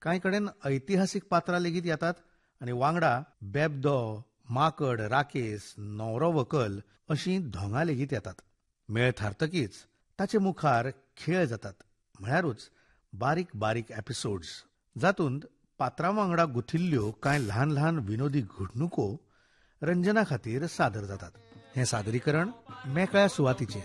कांय कडेन ऐतिहासीक पात्रां लेगीत येतात आनी वांगडा बेबदो, माकड, राकेस, न्हवरो व्हंकल अशीं धोंगां लेगीत येतात. मेळ थारतकीच ताचे मुखार खेळ जातात, म्हळ्यारूच बारीक बारीक एपिसोड्स, जातूंत पात्रां वांगडा गुथिल्ल्यो कांय ल्हान ल्हान विनोदी घडणुको रंजना खातीर सादर जातात. हें सादरीकरण मेकळ्या सुवातीचेर